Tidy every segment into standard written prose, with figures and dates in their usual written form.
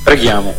Preghiamo.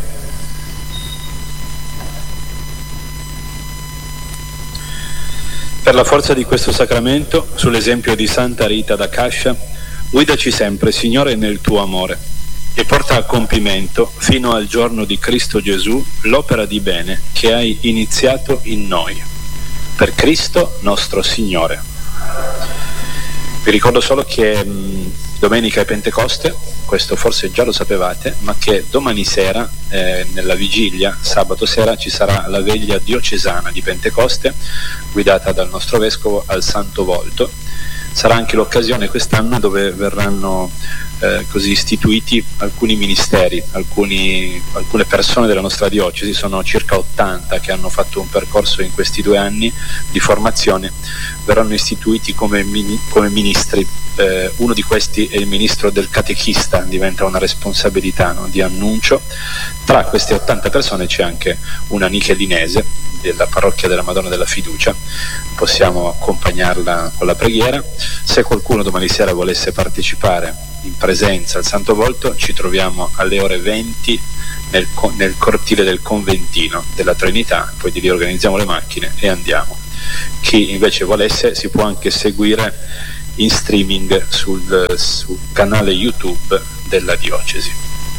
Per la forza di questo sacramento, sull'esempio di Santa Rita d'Akasha, guidaci sempre, Signore, nel tuo amore e porta a compimento, fino al giorno di Cristo Gesù, l'opera di bene che hai iniziato in noi. Per Cristo nostro Signore. Vi ricordo solo che domenica è Pentecoste, questo forse già lo sapevate, ma che domani sera, nella vigilia, sabato sera, ci sarà la veglia diocesana di Pentecoste, guidata dal nostro vescovo al Santo Volto. Sarà anche l'occasione quest'anno dove verranno così istituiti alcuni ministeri, alcune persone della nostra diocesi, sono circa 80 che hanno fatto un percorso in questi 2 anni di formazione, verranno istituiti come ministri. Uno di questi è il ministro del catechista, diventa una responsabilità, no, di annuncio. Tra queste 80 persone c'è anche una nichelinese della parrocchia della Madonna della Fiducia, possiamo accompagnarla con la preghiera. Se qualcuno domani sera volesse partecipare in presenza al Santo Volto, ci troviamo alle ore 20 nel cortile del conventino della Trinità, poi di lì organizziamo le macchine e andiamo. Chi invece volesse si può anche seguire in streaming sul canale YouTube della diocesi.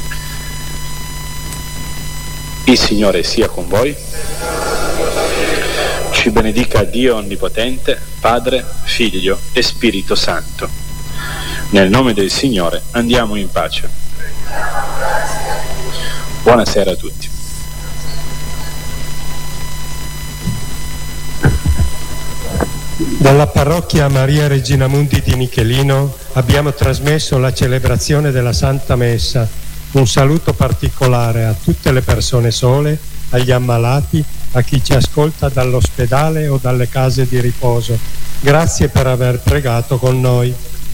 Il Signore sia con voi. Ci benedica Dio Onnipotente, Padre, Figlio e Spirito Santo. Nel nome del Signore andiamo in pace. Buonasera a tutti. Dalla parrocchia Maria Regina Mundi di Nichelino abbiamo trasmesso la celebrazione della Santa Messa. Un saluto particolare a tutte le persone sole, agli ammalati, a chi ci ascolta dall'ospedale o dalle case di riposo. Grazie per aver pregato con noi.